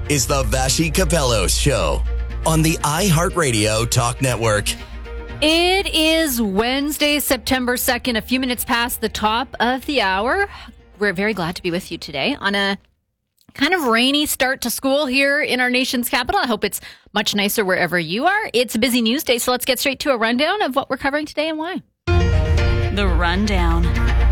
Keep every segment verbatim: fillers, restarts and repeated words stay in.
is the Vassy Capello Show on the iHeartRadio Talk Network. It is Wednesday, September second, a few minutes past the top of the hour. We're very glad to be with you today on a kind of rainy start to school here in our nation's capital. I hope it's much nicer wherever you are. It's a busy news day, so let's get straight to a rundown of what we're covering today and why. The Rundown.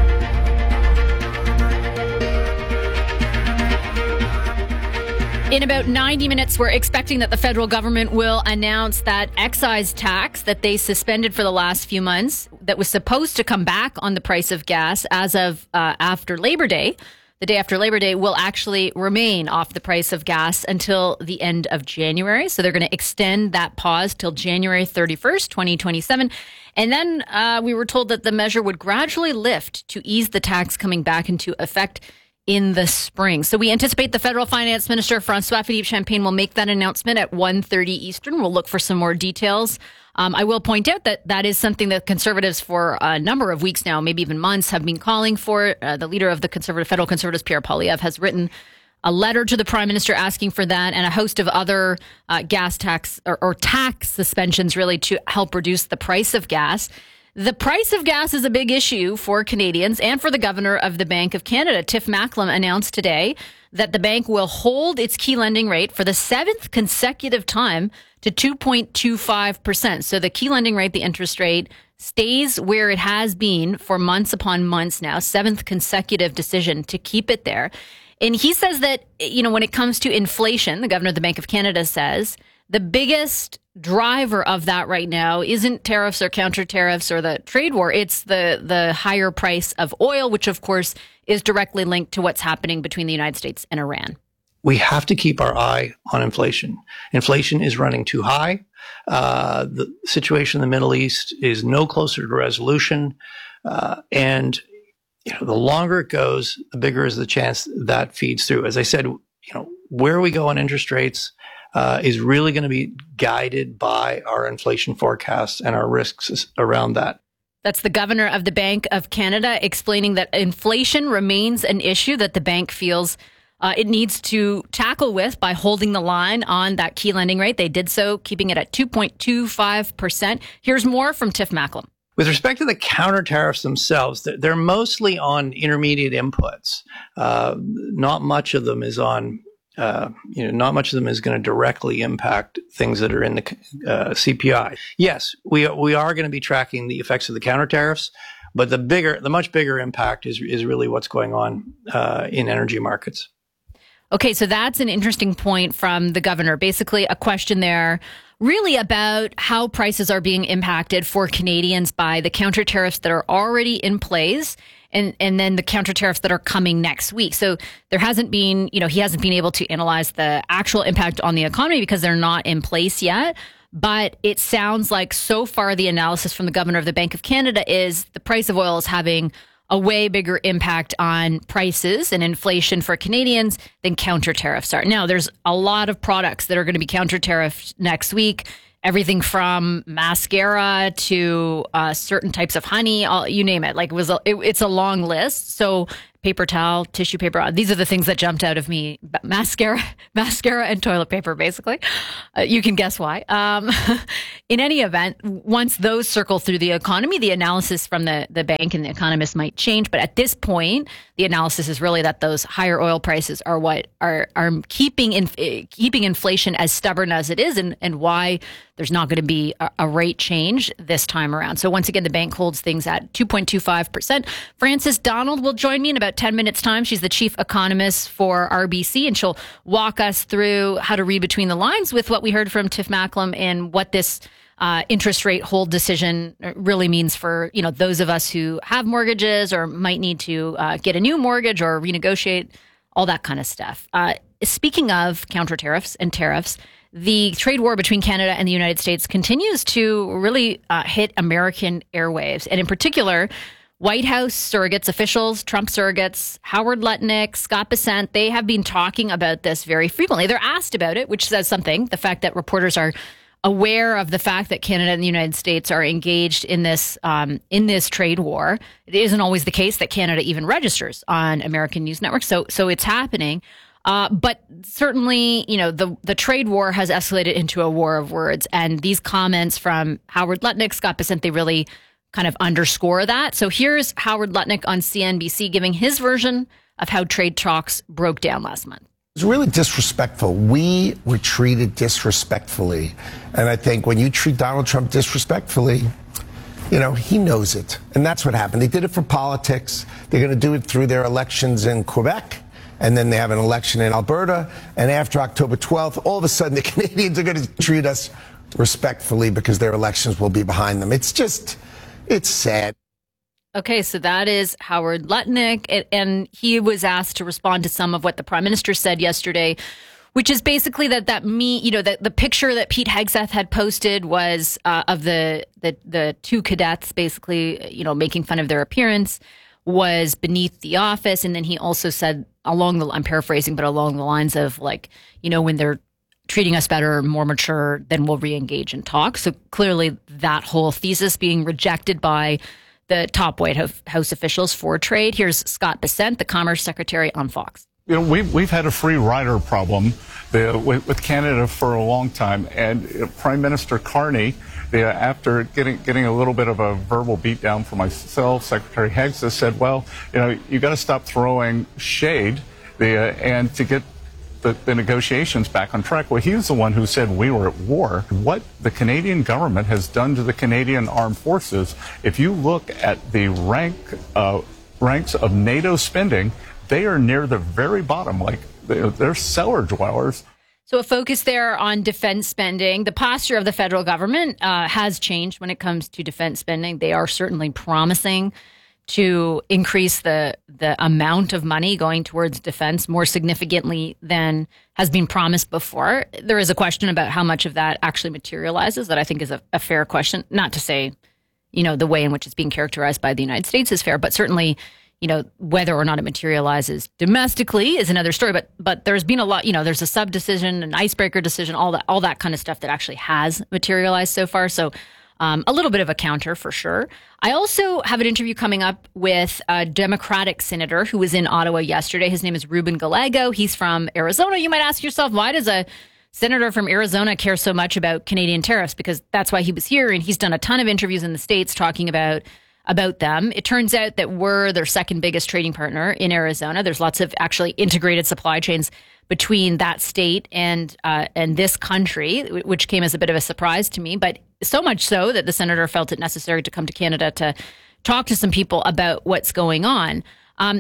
In about ninety minutes, we're expecting that the federal government will announce that excise tax that they suspended for the last few months that was supposed to come back on the price of gas as of uh, after Labor Day, the day after Labor Day, will actually remain off the price of gas until the end of January. So they're going to extend that pause till January thirty-first, twenty twenty-seven. And then uh, we were told that the measure would gradually lift to ease the tax coming back into effect in the spring. So we anticipate the federal finance minister, François-Philippe Champagne, will make that announcement at one thirty Eastern. We'll look for some more details. Um, I will point out that that is something that conservatives for a number of weeks now, maybe even months, have been calling for. Uh, the leader of the conservative federal conservatives, Pierre Poilievre, has written a letter to the prime minister asking for that, and a host of other uh, gas tax or, or tax suspensions, really, to help reduce the price of gas. The price of gas is a big issue for Canadians and for the governor of the Bank of Canada. Tiff Macklem announced today that the bank will hold its key lending rate for the seventh consecutive time to two point two five percent. So the key lending rate, the interest rate, stays where it has been for months upon months now, seventh consecutive decision to keep it there. And he says that, you know, when it comes to inflation, the governor of the Bank of Canada says the biggest driver of that right now isn't tariffs or counter tariffs or the trade war. It's the the higher price of oil, which, of course, is directly linked to what's happening between the United States and Iran. We have to keep our eye on inflation. Inflation is running too high. Uh, the situation in the Middle East is no closer to resolution. Uh, and you know, the longer it goes, the bigger is the chance that feeds through. As I said, you know, where we go on interest rates Uh, is really going to be guided by our inflation forecasts and our risks around that. That's the governor of the Bank of Canada explaining that inflation remains an issue that the bank feels uh, it needs to tackle with by holding the line on that key lending rate. They did so, keeping it at two point two five percent. Here's more from Tiff Macklem. With respect to the counter tariffs themselves, they're mostly on intermediate inputs. Uh, not much of them is on Uh, you know, not much of them is going to directly impact things that are in the uh, C P I. Yes, we we are going to be tracking the effects of the counter tariffs, but the bigger, the much bigger impact is is really what's going on uh, in energy markets. Okay, so that's an interesting point from the governor. Basically, a question there really about how prices are being impacted for Canadians by the counter tariffs that are already in place and, and then the counter tariffs that are coming next week. So there hasn't been, you know, he hasn't been able to analyze the actual impact on the economy because they're not in place yet. But it sounds like so far the analysis from the governor of the Bank of Canada is the price of oil is having a way bigger impact on prices and inflation for Canadians than counter tariffs are. Now, there's a lot of products that are going to be counter tariffed next week. Everything from mascara to uh, certain types of honey, all, you name it. Like it was, a, it, it's a long list. So paper towel, tissue paper. These are the things that jumped out of me. Mascara, mascara and toilet paper, basically. Uh, you can guess why. Um, in any event, once those circle through the economy, the analysis from the, the bank and the economists might change. But at this point, the analysis is really that those higher oil prices are what are are keeping in, keeping inflation as stubborn as it is, and, and why there's not going to be a, a rate change this time around. So once again, the bank holds things at two point two five percent. Frances Donald will join me in about ten minutes time. She's the chief economist for R B C, and she'll walk us through how to read between the lines with what we heard from Tiff Macklem and what this uh, interest rate hold decision really means for, you know, those of us who have mortgages or might need to uh, get a new mortgage or renegotiate, all that kind of stuff. Uh, speaking of counter tariffs and tariffs, the trade war between Canada and the United States continues to really uh, hit American airwaves. And in particular, White House surrogates, officials, Trump surrogates, Howard Lutnick, Scott Bessent, they have been talking about this very frequently. They're asked about it, which says something. The fact that reporters are aware of the fact that Canada and the United States are engaged in this um, in this trade war. It isn't always the case that Canada even registers on American news networks. So, so it's happening. Uh, but certainly, you know, the the trade war has escalated into a war of words. And these comments from Howard Lutnick, Scott Bessent, they really kind of underscore that. So here's Howard Lutnick on C N B C giving his version of how trade talks broke down last month. It was really disrespectful. We were treated disrespectfully. And I think when you treat Donald Trump disrespectfully, you know, he knows it. And that's what happened. They did it for politics. They're going to do it through their elections in Quebec. And then they have an election in Alberta. And after October twelfth, all of a sudden the Canadians are going to treat us respectfully because their elections will be behind them. It's just, it's sad. Okay, so that is Howard Lutnick, and he was asked to respond to some of what the Prime Minister said yesterday, which is basically that that me, you know, that the picture that Pete Hegseth had posted was uh, of the, the the two cadets, basically, you know, making fun of their appearance, was beneath the office, and then he also said along the, I'm paraphrasing, but along the lines of like, you know, when they're treating us better, more mature, then we'll re-engage and talk. So clearly, that whole thesis being rejected by the top White House officials for trade. Here's Scott Bessent, the Commerce Secretary, on Fox. You know, we've, we've had a free rider problem uh, with, with Canada for a long time. And uh, Prime Minister Carney, uh, after getting getting a little bit of a verbal beatdown from myself, Secretary Hegseth said, well, you know, you got to stop throwing shade uh, and to get the, the negotiations back on track. Well, he's the one who said we were at war. What the Canadian government has done to the Canadian armed forces, if you look at the rank uh, ranks of NATO spending, they are near the very bottom. Like they're, they're cellar dwellers. So a focus there on defense spending. The posture of the federal government uh, has changed when it comes to defense spending. They are certainly promising to increase the the amount of money going towards defense more significantly than has been promised before. There is a question about how much of that actually materializes that I think is a, a fair question. Not to say, you know, the way in which it's being characterized by the United States is fair, but certainly, you know, whether or not it materializes domestically is another story. But but there's been a lot, you know, there's a sub decision, an icebreaker decision, all that all that kind of stuff that actually has materialized so far. So Um, a little bit of a counter for sure. I also have an interview coming up with a Democratic senator who was in Ottawa yesterday. His name is Ruben Gallego. He's from Arizona. You might ask yourself, why does a senator from Arizona care so much about Canadian tariffs? Because that's why he was here, and he's done a ton of interviews in the States talking about about them. It turns out that we're their second biggest trading partner in Arizona. There's lots of actually integrated supply chains between that state and uh, and this country, which came as a bit of a surprise to me. But so much so that the senator felt it necessary to come to Canada to talk to some people about what's going on. Um,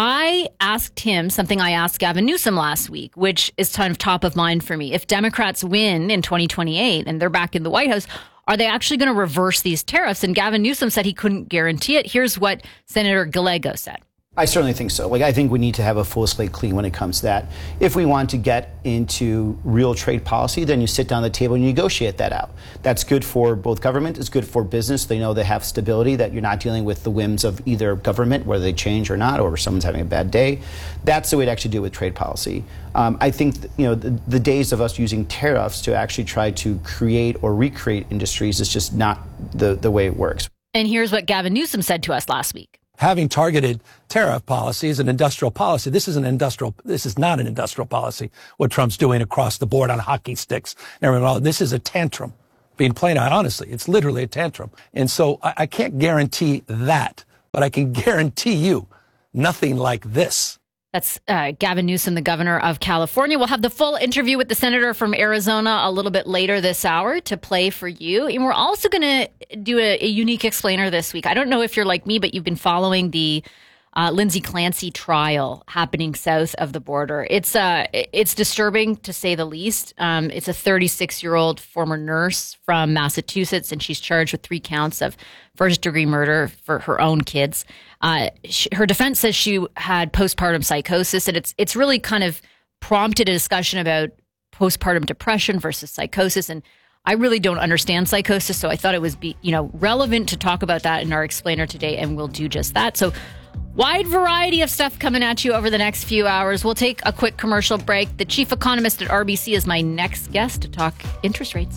I asked him something I asked Gavin Newsom last week, which is kind of top of mind for me. If Democrats win in twenty twenty-eight and they're back in the White House, are they actually going to reverse these tariffs? And Gavin Newsom said he couldn't guarantee it. Here's what Senator Gallego said. I certainly think so. Like, I think we need to have a full slate clean when it comes to that. If we want to get into real trade policy, then you sit down at the table and you negotiate that out. That's good for both government. It's good for business. They know they have stability, that you're not dealing with the whims of either government, whether they change or not, or someone's having a bad day. That's the way to actually deal with trade policy. Um, I think, you know, the, the days of us using tariffs to actually try to create or recreate industries is just not the, the way it works. And here's what Gavin Newsom said to us last week. Having targeted tariff policy is an industrial policy. This is an industrial, this is not an industrial policy, what Trump's doing across the board on hockey sticks. This is a tantrum being played out, honestly. It's literally a tantrum. And so I, I can't guarantee that, but I can guarantee you nothing like this. That's uh, Gavin Newsom, the governor of California. We'll have the full interview with the senator from Arizona a little bit later this hour to play for you. And we're also going to do a, a unique explainer this week. I don't know if you're like me, but you've been following the uh, Lindsay Clancy trial happening south of the border. It's uh, it's disturbing, to say the least. Um, it's a thirty-six-year-old former nurse from Massachusetts, and she's charged with three counts of first-degree murder for her own kids. Uh, she, her defense says she had postpartum psychosis, and it's it's really kind of prompted a discussion about postpartum depression versus psychosis. And I really don't understand psychosis, so I thought it was be you know relevant to talk about that in our explainer today, and we'll do just that. So, wide variety of stuff coming at you over the next few hours. We'll take a quick commercial break. The chief economist at R B C is my next guest to talk interest rates.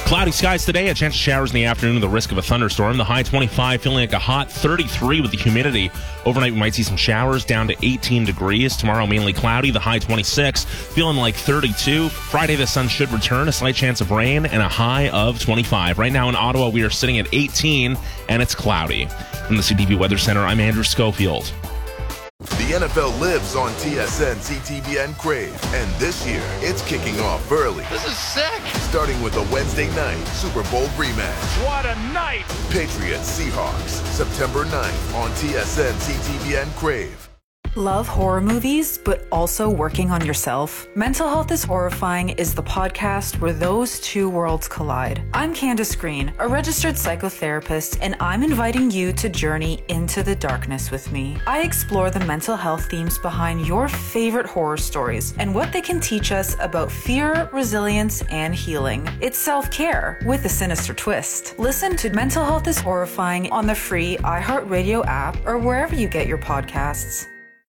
Cloudy skies today, a chance of showers in the afternoon with the risk of a thunderstorm. The high twenty-five, feeling like a hot thirty-three with the humidity. Overnight, we might see some showers down to eighteen degrees. Tomorrow, mainly cloudy, the high twenty-six, feeling like thirty-two. Friday, the sun should return, a slight chance of rain, and a high of twenty-five. Right now in Ottawa, we are sitting at eighteen, and it's cloudy. From the C T V Weather Center, I'm Andrew Schofield. The N F L lives on T S N, C T V N Crave, and this year, it's kicking off early. This is sick! Starting with a Wednesday night Super Bowl rematch. What a night! Patriots Seahawks, September ninth on T S N, C T V N Crave. Love horror movies, but also working on yourself? Mental Health is Horrifying is the podcast where those two worlds collide. I'm Candace Green, a registered psychotherapist, and I'm inviting you to journey into the darkness with me. I explore the mental health themes behind your favorite horror stories and what they can teach us about fear, resilience, and healing. It's self-care with a sinister twist. Listen to Mental Health is Horrifying on the free iHeartRadio app or wherever you get your podcasts.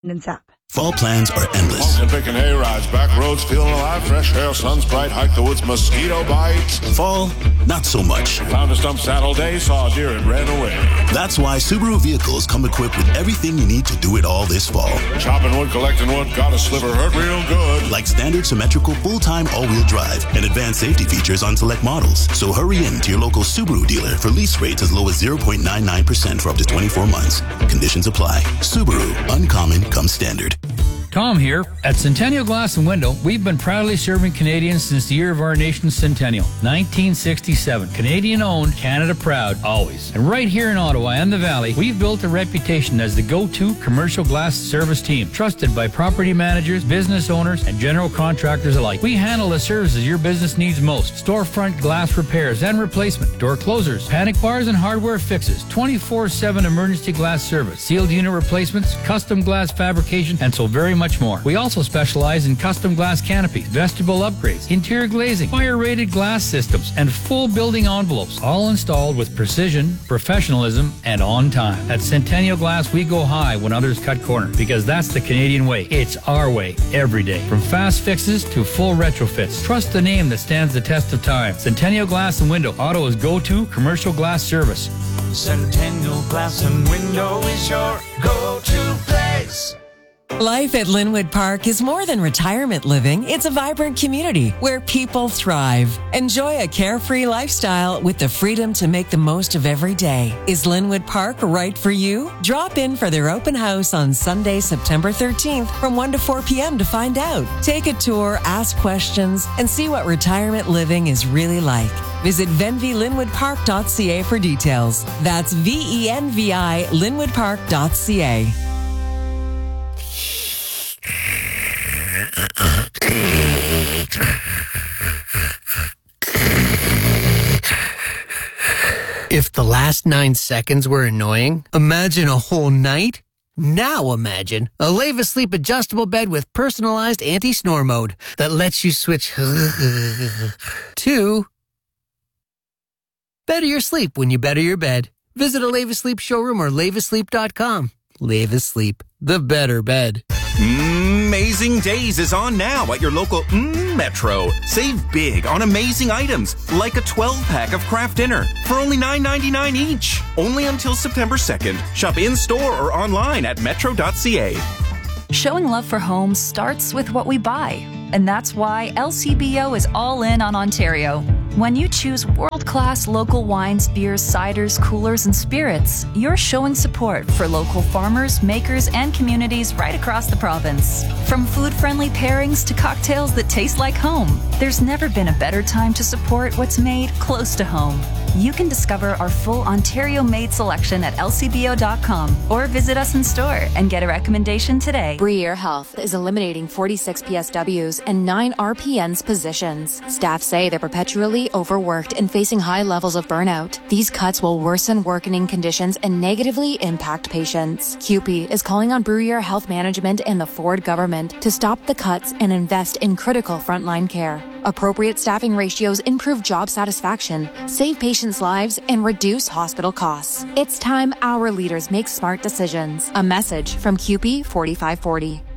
Fall plans are endless. Honking, picking hay rides, back roads, feeling alive, fresh air, sun's bright, hike the woods, mosquito bites. Fall, not so much. Found a stump saddle day, saw a deer and ran away. That's why Subaru vehicles come equipped with everything you need to do it all this fall. Chopping wood, collecting wood, got a sliver, hurt real good. Like standard symmetrical full-time all-wheel drive and advanced safety features on select models. So hurry in to your local Subaru dealer for lease rates as low as zero point nine nine percent for up to twenty-four months. Conditions apply. Subaru, uncommon comes standard. Tom here. At Centennial Glass and Window, we've been proudly serving Canadians since the year of our nation's centennial, nineteen sixty-seven. Canadian owned, Canada proud, always. And right here in Ottawa and the Valley, we've built a reputation as the go-to commercial glass service team, trusted by property managers, business owners, and general contractors alike. We handle the services your business needs most: storefront glass repairs and replacement, door closers, panic bars and hardware fixes, twenty-four seven emergency glass service, sealed unit replacements, custom glass fabrication, and so very much more. We also specialize in custom glass canopies, vestibule upgrades, interior glazing, fire-rated glass systems, and full building envelopes, all installed with precision, professionalism, and on time. At Centennial Glass, we go high when others cut corners, because that's the Canadian way. It's our way, every day. From fast fixes to full retrofits, trust the name that stands the test of time. Centennial Glass and Window, Ottawa's go-to commercial glass service. Centennial Glass and Window is your go-to place. Life at Linwood Park is more than retirement living. It's a vibrant community where people thrive. Enjoy a carefree lifestyle with the freedom to make the most of every day. Is Linwood Park right for you? Drop in for their open house on Sunday, September thirteenth from one to four p.m. to find out. Take a tour, ask questions, and see what retirement living is really like. Visit venvi linwood park dot c a for details. That's V E N V I linwood park dot c a. If the last nine seconds were annoying, imagine a whole night. Now imagine a Leva Sleep adjustable bed with personalized anti-snore mode that lets you switch to better your sleep when you better your bed. Visit a Leva Sleep showroom or leva sleep dot com. Leva Sleep, the better bed. Amazing Days is on now at your local mm, Metro. Save big on amazing items like a twelve-pack of Kraft Dinner for only nine ninety-nine each. Only until September second. Shop in-store or online at metro dot c a. Showing love for homes starts with what we buy. And that's why L C B O is all in on Ontario. When you choose world-class local wines, beers, ciders, coolers, and spirits, you're showing support for local farmers, makers, and communities right across the province. From food-friendly pairings to cocktails that taste like home, there's never been a better time to support what's made close to home. You can discover our full Ontario-made selection at L C B O dot com or visit us in store and get a recommendation today. Bruyere Health is eliminating forty-six P S Ws and nine R P Ns positions. Staff say they're perpetually overworked and facing high levels of burnout. These cuts will worsen working conditions and negatively impact patients. C U P E is calling on Bruyere Health Management and the Ford government to stop the cuts and invest in critical frontline care. Appropriate staffing ratios improve job satisfaction, save patients' lives, and reduce hospital costs. It's time our leaders make smart decisions. A message from C U P E forty-five forty.